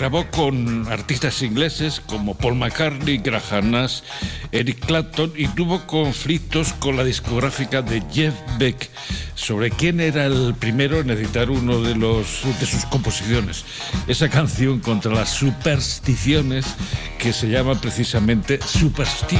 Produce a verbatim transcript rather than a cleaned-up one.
grabó con artistas ingleses como Paul McCartney, Graham Nash, Eric Clapton, y tuvo conflictos con la discográfica de Jeff Beck sobre quién era el primero en editar uno de, los, de sus composiciones. Esa canción contra las supersticiones que se llama precisamente Superstition.